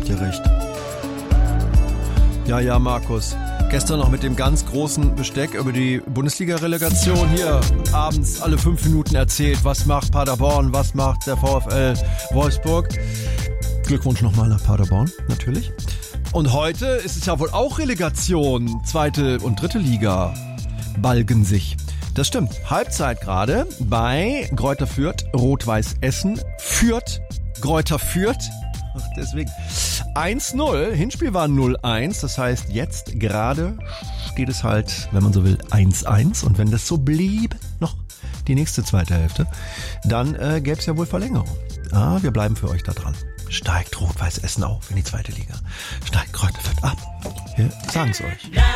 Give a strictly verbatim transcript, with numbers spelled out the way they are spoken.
habt ihr recht. Ja, ja, Markus. Gestern noch mit dem ganz großen Besteck über die Bundesliga-Relegation hier abends alle fünf Minuten erzählt, was macht Paderborn, was macht der VfL Wolfsburg. Glückwunsch nochmal nach Paderborn, natürlich. Und heute ist es ja wohl auch Relegation. Zweite und dritte Liga balgen sich. Das stimmt. Halbzeit gerade bei Greuther Fürth, Rot-Weiß Essen, Fürth, Greuther Fürth. Ach, deswegen. eins null, Hinspiel war null eins, das heißt jetzt gerade steht es halt, wenn man so will, eins eins. Und wenn das so blieb, noch die nächste zweite Hälfte, dann äh, gäbe es ja wohl Verlängerung. Ah, wir bleiben für euch da dran. Steigt Rot-Weiß Essen auf in die zweite Liga. Steigt Greuther Fürth ab. Wir sagen es euch.